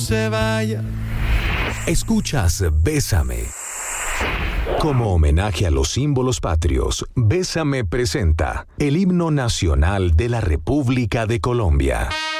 se vaya. Escuchas Bésame. Como homenaje a los símbolos patrios, Bésame presenta el himno nacional de la República de Colombia.